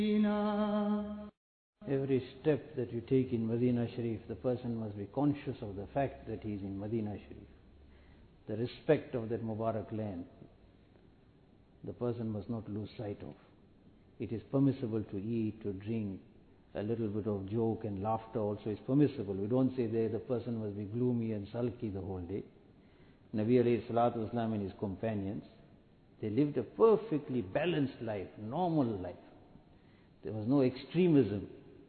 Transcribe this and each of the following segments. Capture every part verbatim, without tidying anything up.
Every step that you take in Medina Sharif, the person must be conscious of the fact that he is in Medina Sharif. The respect of that Mubarak land, the person must not lose sight of. It is permissible to eat, to drink, a little bit of joke and laughter also is permissible. We don't say there the person must be gloomy and sulky the whole day. Nabi alayhi salatu wasalam and his companions, they lived a perfectly balanced life, normal life. There was no extremism.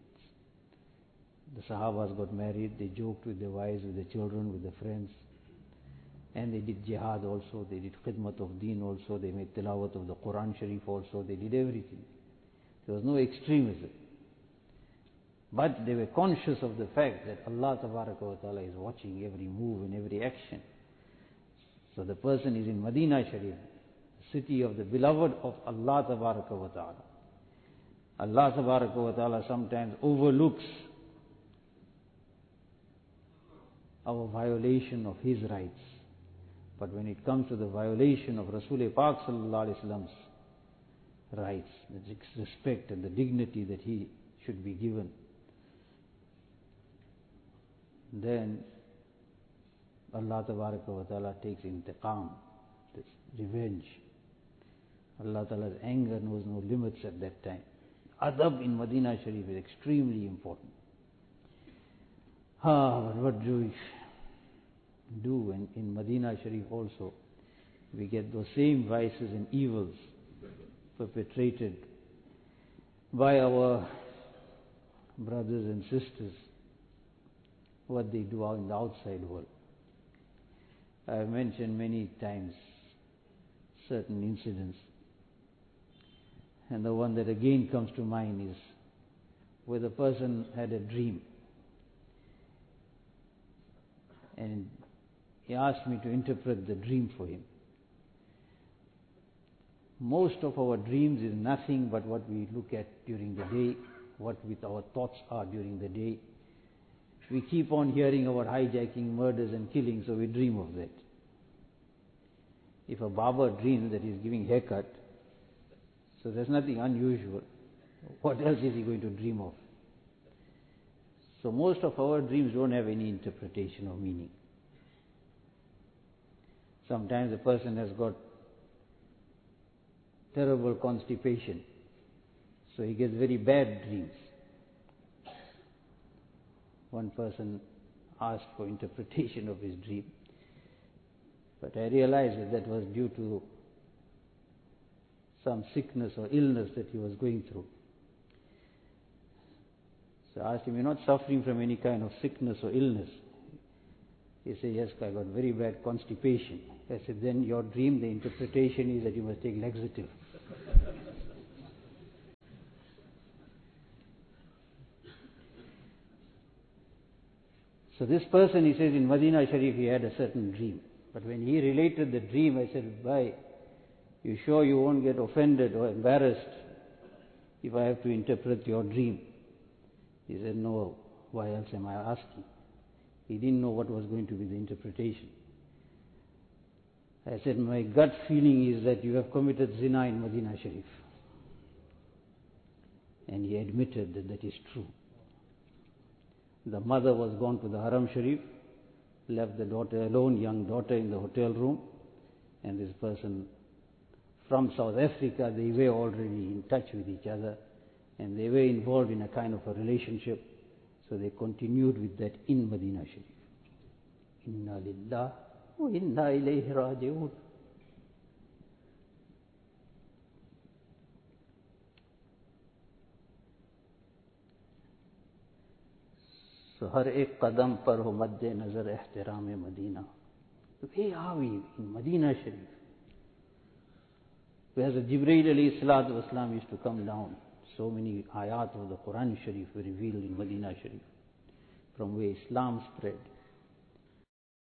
The Sahabas got married, they joked with their wives, with their children, with their friends. And they did jihad also, they did khidmat of deen also, they made tilawat of the Quran Sharif also, they did everything. There was no extremism. But they were conscious of the fact that Allah Tabaraka wa Ta'ala is watching every move and every action. So the person is in Medina Sharif, the city of the beloved of Allah Tabaraka wa Ta'ala. Allah Tabaraka wa Ta'ala sometimes overlooks our violation of His rights. But when it comes to the violation of Rasul Pak Sallallahu Alaihi Wasallam's rights, the respect and the dignity that he should be given, then Allah Tabaraka wa Ta'ala takes intiqam, this revenge. Allah Ta'ala's anger knows no limits at that time. Adab in Medina Sharif is extremely important. Ah, but what do we do? And in Medina Sharif also, we get those same vices and evils perpetrated by our brothers and sisters, what they do out in the outside world. I have mentioned many times certain incidents, and the one that again comes to mind is where the person had a dream, and he asked me to interpret the dream for him. Most of our dreams is nothing but what we look at during the day, what with our thoughts are during the day. We keep on hearing about hijacking, murders and killing, so we dream of that. If a barber dreams that he is giving haircut, so there's nothing unusual. What else is he going to dream of? So most of our dreams don't have any interpretation or meaning. Sometimes a person has got terrible constipation, so he gets very bad dreams. One person asked for interpretation of his dream, but I realized that that was due to some sickness or illness that he was going through. So I asked him, "You're not suffering from any kind of sickness or illness?" He said, "Yes, I got very bad constipation." I said, "Then your dream, the interpretation is that you must take laxative." So this person, he says, in Medina Sharif he had a certain dream. But when he related the dream, I said, "Bhai, you sure you won't get offended or embarrassed if I have to interpret your dream?" He said, "No, why else am I asking?" He didn't know what was going to be the interpretation. I said, "My gut feeling is that you have committed zina in Medina Sharif." And he admitted that that is true. The mother was gone to the Haram Sharif, left the daughter alone, young daughter, in the hotel room, and this person from South Africa, they were already in touch with each other, and they were involved in a kind of a relationship, so they continued with that in Medina Sharif. Inna lillah wa inna ilayhi raji'un. So har ek qadam par ho madde nazar ihtiram-e Medina. Where are we? In Medina Sharif, where the Jibreel alayhi salatu wasalam used to come down. So many ayat of the Quran Sharif were revealed in Medina Sharif, from where Islam spread.